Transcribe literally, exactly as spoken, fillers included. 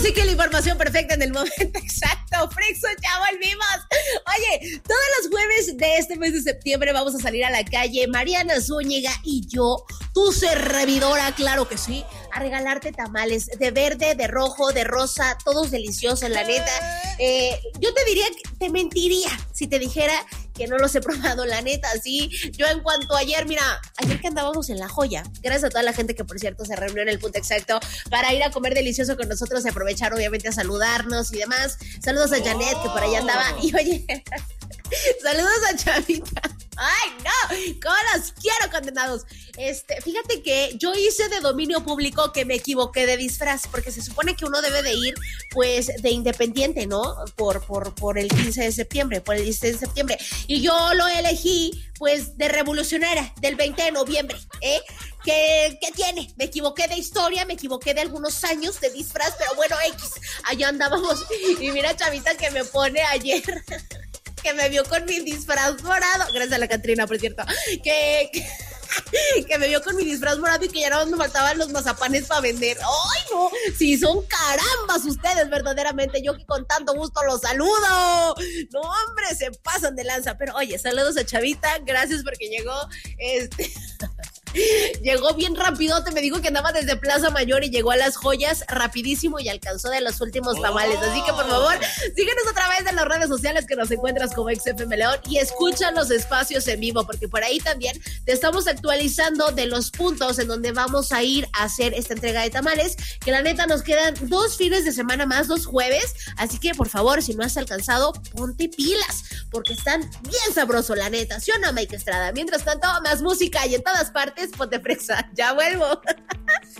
sí que la información perfecta en el momento exacto. Frixo, ya volvimos. Oye, todos los jueves de este mes de septiembre vamos a salir a la calle, Mariana Zúñiga y yo, tu servidora, claro que sí, a regalarte tamales de verde, de rojo, de rosa, todos deliciosos, la neta. Eh, yo te diría, que te mentiría si te dijera que no los he probado, la neta, sí. Yo en cuanto a ayer, mira, ayer que andábamos en La Joya, gracias a toda la gente que, por cierto, se reunió en el punto exacto para ir a comer delicioso con nosotros y aprovechar, obviamente, a saludarnos y demás. Saludos a Janet, que por ahí andaba. Y oye, saludos a Chavita. ¡Ay, no! ¿Cómo los quiero, condenados? Este, fíjate que yo hice de dominio público que me equivoqué de disfraz, porque se supone que uno debe de ir, pues, de independiente, ¿no? Por, por, por el quince de septiembre, por el dieciséis de septiembre. Y yo lo elegí, pues, de revolucionaria, del veinte de noviembre, ¿eh? ¿Qué, ¿Qué tiene? Me equivoqué de historia, me equivoqué de algunos años de disfraz, pero bueno, X, allá andábamos. Y mira, Chavita, que me pone ayer... que me vio con mi disfraz morado, gracias a la Catrina, por cierto, que, que, que me vio con mi disfraz morado y que ya no me faltaban los mazapanes para vender. ¡Ay, no! Sí, son carambas ustedes, verdaderamente, yo que con tanto gusto los saludo. No, hombre, se pasan de lanza, pero oye, saludos a Chavita, gracias porque llegó, este... llegó bien rapidote, me dijo que andaba desde Plaza Mayor y llegó a Las Joyas rapidísimo y alcanzó de los últimos tamales, así que por favor, síguenos a través de las redes sociales que nos encuentras como X F M León y escucha los espacios en vivo, porque por ahí también te estamos actualizando de los puntos en donde vamos a ir a hacer esta entrega de tamales, que la neta nos quedan dos fines de semana más, dos jueves, así que por favor, si no has alcanzado, ponte pilas, porque están bien sabrosos, la neta, ¿sí o no, Mike Estrada? Mientras tanto, más música y en todas partes, ponte fresa. Ya vuelvo.